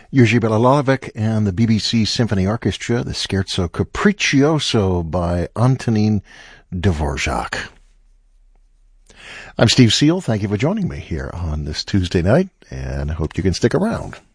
Jerzy Belalovich and the BBC Symphony Orchestra, the Scherzo Capriccioso by Antonin Dvorak. I'm Steve Seal. Thank you for joining me here on this Tuesday night, and I hope you can stick around.